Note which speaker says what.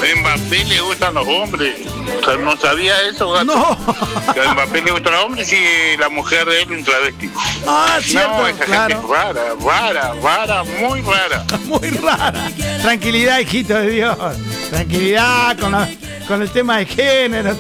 Speaker 1: Mbappé le gustan los hombres. O sea, ¿no sabía eso, gato?
Speaker 2: No.
Speaker 1: Que a Mbappé le gustan los hombres y la mujer de él un travesti.
Speaker 2: Ah, cierto,
Speaker 1: No, esa gente es rara, muy rara.
Speaker 2: Muy rara. Tranquilidad, hijito de Dios. Tranquilidad con el tema de género.